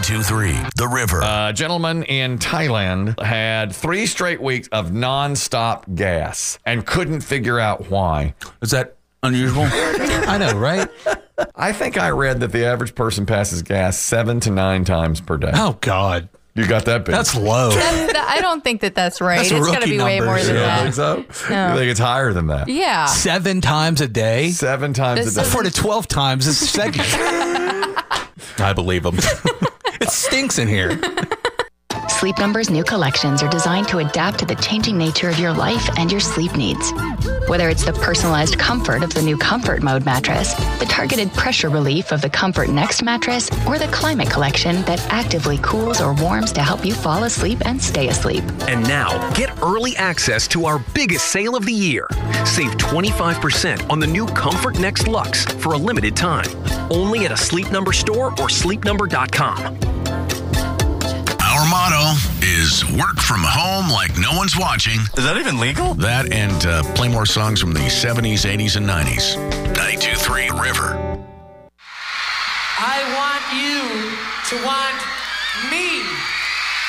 92.3 The River. A gentleman in Thailand had 3 straight weeks of nonstop gas and couldn't figure out why. Is that unusual? I know, right? I think I read that the average person passes gas 7 to 9 times per day. Oh, God. You got that big? That's low. I don't think that's right. That's It's got to be way more than You that. think so? No. You think it's higher than that? Yeah. 7 times a day? 7 times This a day. 4 to 12 times a second. I believe them. It stinks in here. Sleep Number's new collections are designed to adapt to the changing nature of your life and your sleep needs. Whether it's the personalized comfort of the new Comfort Mode mattress, the targeted pressure relief of the Comfort Next mattress, or the Climate Collection that actively cools or warms to help you fall asleep and stay asleep. And now, get early access to our biggest sale of the year. Save 25% on the new Comfort Next Luxe for a limited time. Only at a Sleep Number store or sleepnumber.com. Our motto is work from home like no one's watching. Is that even legal? That and play more songs from the 70s, 80s, and 90s. 92.3 River. I want you to want me.